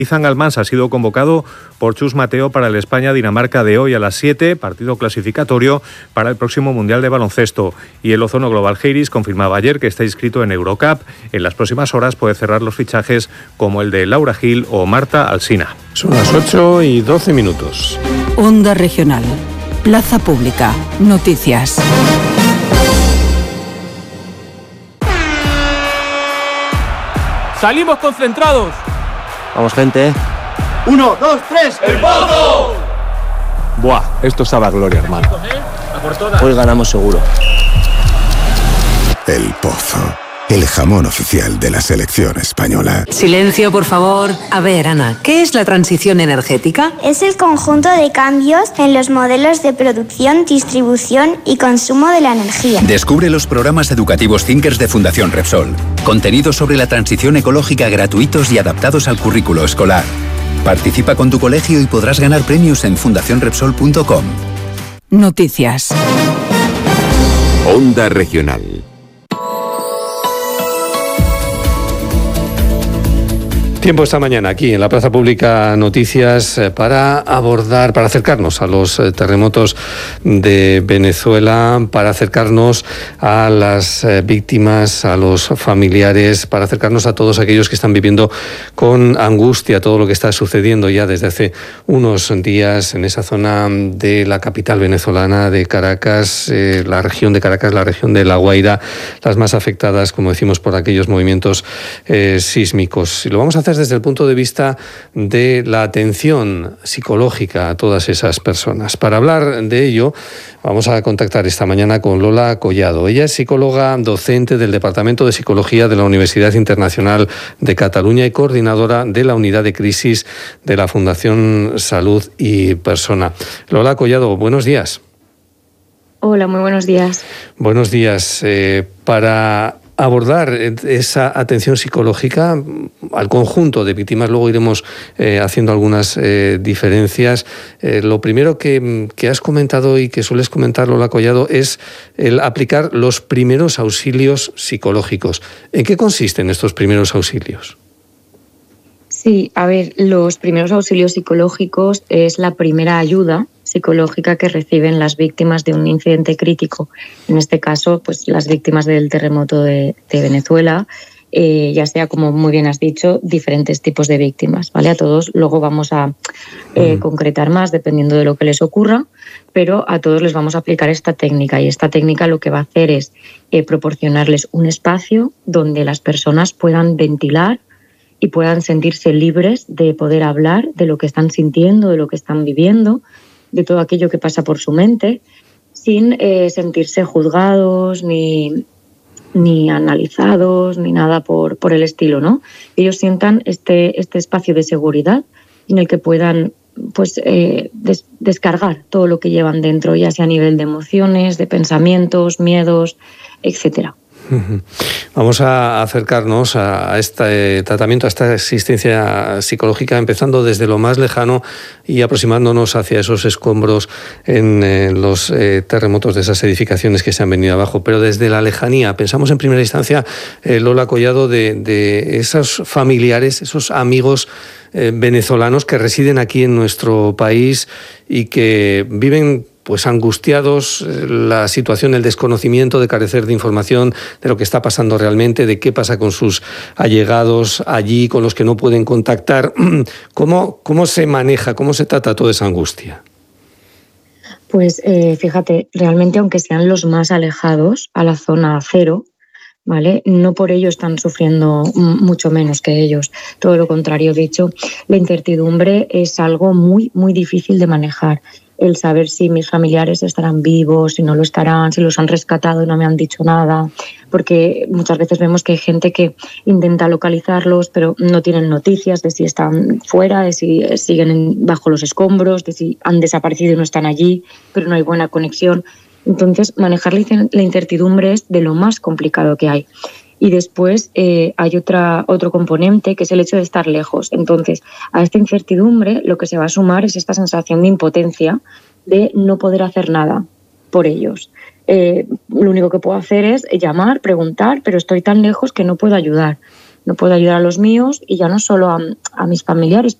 Izan Almans ha sido convocado por Chus Mateo para el España-Dinamarca de hoy a las 7, partido clasificatorio para el próximo Mundial de Baloncesto. Y el Ozono Global Heiris confirmaba ayer que está inscrito en Eurocup. En las próximas horas puede cerrar los fichajes como el de Laura Gil o Marta Alsina. Son las 8:12. Onda Regional. Plaza Pública. Noticias. ¡Salimos concentrados! Vamos, gente. 1, 2, 3. ¡El Pozo! Buah, esto sabe a gloria, hermano. Hoy ganamos seguro. El Pozo, el jamón oficial de la selección española. Silencio, por favor. A ver, Ana, ¿qué es la transición energética? Es el conjunto de cambios en los modelos de producción, distribución y consumo de la energía. Descubre los programas educativos Thinkers de Fundación Repsol. Contenidos sobre la transición ecológica gratuitos y adaptados al currículo escolar. Participa con tu colegio y podrás ganar premios en fundacionrepsol.com. Noticias. Onda Regional. Tiempo esta mañana aquí en la Plaza Pública Noticias para acercarnos a los terremotos de Venezuela, para acercarnos a las víctimas, a los familiares, para acercarnos a todos aquellos que están viviendo con angustia todo lo que está sucediendo ya desde hace unos días en esa zona de la capital venezolana de Caracas, la región de Caracas, la región de La Guaira, las más afectadas, como decimos, por aquellos movimientos sísmicos. Y lo vamos a hacer desde el punto de vista de la atención psicológica a todas esas personas. Para hablar de ello, vamos a contactar esta mañana con Lola Collado. Ella es psicóloga docente del Departamento de Psicología de la Universidad Internacional de Cataluña y coordinadora de la Unidad de Crisis de la Fundación Salud y Persona. Lola Collado, buenos días. Hola, muy buenos días. Buenos días. Para abordar esa atención psicológica al conjunto de víctimas, luego iremos haciendo algunas diferencias. Lo primero que has comentado y que sueles comentar, Lola Collado, es el aplicar los primeros auxilios psicológicos. ¿En qué consisten estos primeros auxilios? Sí, a ver, los primeros auxilios psicológicos es la primera ayuda psicológica que reciben las víctimas de un incidente crítico. En este caso, pues las víctimas del terremoto de Venezuela, ya sea, como muy bien has dicho, diferentes tipos de víctimas, ¿vale? A todos luego vamos a concretar más dependiendo de lo que les ocurra, pero a todos les vamos a aplicar esta técnica, y esta técnica lo que va a hacer es proporcionarles un espacio donde las personas puedan ventilar y puedan sentirse libres de poder hablar de lo que están sintiendo, de lo que están viviendo, de todo aquello que pasa por su mente, sin sentirse juzgados ni analizados ni nada por el estilo, ¿no? Ellos sientan este espacio de seguridad en el que puedan pues descargar todo lo que llevan dentro, ya sea a nivel de emociones, de pensamientos, miedos, etcétera. Vamos a acercarnos a este tratamiento, a esta asistencia psicológica, empezando desde lo más lejano y aproximándonos hacia esos escombros en los terremotos de esas edificaciones que se han venido abajo. Pero desde la lejanía, pensamos en primera instancia, Lola Collado, de esos familiares, esos amigos venezolanos que residen aquí en nuestro país y que viven pues angustiados, la situación, el desconocimiento, de carecer de información de lo que está pasando realmente, de qué pasa con sus allegados allí, con los que no pueden contactar. ¿Cómo se maneja, cómo se trata toda esa angustia? Pues fíjate, realmente aunque sean los más alejados a la zona cero, ¿vale? No por ello están sufriendo mucho menos que ellos. Todo lo contrario, de hecho, la incertidumbre es algo muy, muy difícil de manejar. El saber si mis familiares estarán vivos, si no lo estarán, si los han rescatado y no me han dicho nada, porque muchas veces vemos que hay gente que intenta localizarlos, pero no tienen noticias de si están fuera, de si siguen bajo los escombros, de si han desaparecido y no están allí, pero no hay buena conexión. Entonces, manejar la incertidumbre es de lo más complicado que hay. Y después hay otro componente, que es el hecho de estar lejos. Entonces, a esta incertidumbre lo que se va a sumar es esta sensación de impotencia, de no poder hacer nada por ellos. Lo único que puedo hacer es llamar, preguntar, pero estoy tan lejos que no puedo ayudar. no puedo ayudar a los míos y ya no solo a mis familiares,